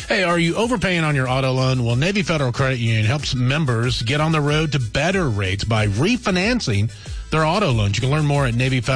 Hey, are you overpaying on your auto loan? Well, Navy Federal Credit Union helps members get on the road to better rates by refinancing their auto loans. You can learn more at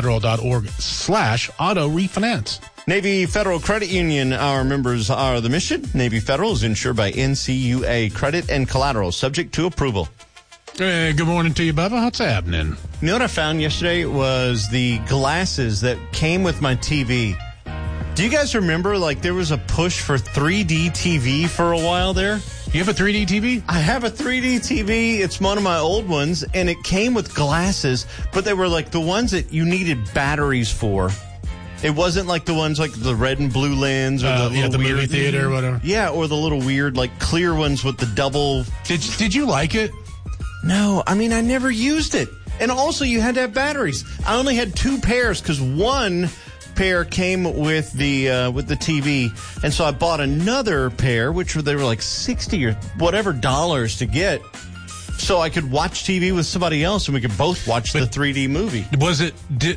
NavyFederal.org/auto refinance. Navy Federal Credit Union, our members are the mission. Navy Federal is insured by NCUA Credit and Collateral, subject to approval. Hey, good morning to you, Bubba. What's happening? You know what I found yesterday was the glasses that came with my TV. Do you guys remember, like, there was a push for 3D TV for a while there? You have a 3D TV? I have a 3D TV. It's one of my old ones, and it came with glasses, but they were like the ones that you needed batteries for. It wasn't like the ones like the red and blue lens or the movie theater or whatever. Yeah, or the little weird, like, clear ones with the double. Did you like it? No, I mean, I never used it. And also, you had to have batteries. I only had 2 pairs because one pair came with the TV, and so I bought another pair, they were like $60 or whatever dollars to get, so I could watch TV with somebody else, and we could both watch the 3D movie. Did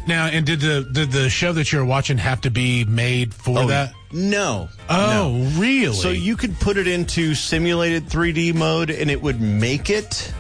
the show that you were watching have to be made for that? No. Oh, no. Really? So you could put it into simulated 3D mode, and it would make it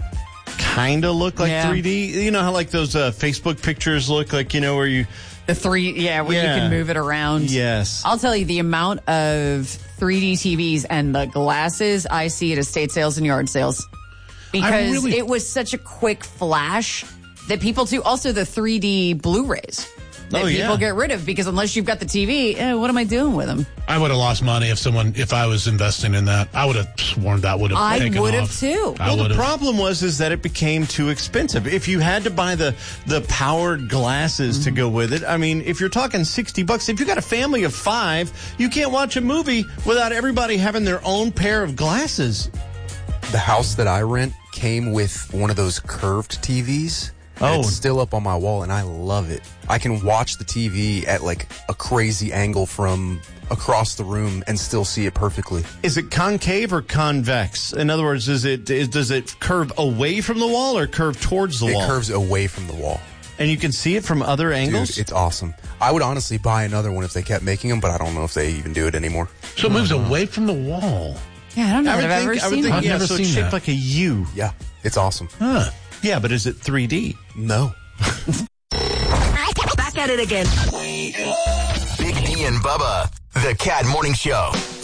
kind of look like 3D. You know how like those Facebook pictures look like, you know, where you... You can move it around. Yes. I'll tell you, the amount of 3D TVs and the glasses I see at estate sales and yard sales. Because it was such a quick flash that people do. Also, the 3D Blu-rays that people get rid of, because unless you've got the TV, what am I doing with them? I would have lost money if I was investing in that. I would have sworn that would have taken off. I would have too. Well, the problem was that it became too expensive. If you had to buy the powered glasses to go with it, I mean, if you're talking $60, if you got a family of 5, you can't watch a movie without everybody having their own pair of glasses. The house that I rent came with one of those curved TVs. Oh, it's still up on my wall, and I love it. I can watch the TV at like a crazy angle from across the room and still see it perfectly. Is it concave or convex? In other words, does it curve away from the wall or curve towards the wall? It curves away from the wall. And you can see it from other angles? Dude, it's awesome. I would honestly buy another one if they kept making them, but I don't know if they even do it anymore. So it moves away from the wall. Yeah, I don't know if I've ever seen it. Yeah, so it's shaped like a U. Yeah, it's awesome. Huh. Yeah, but is it 3D? No. Back at it again. Big D and Bubba, the Cat Morning Show.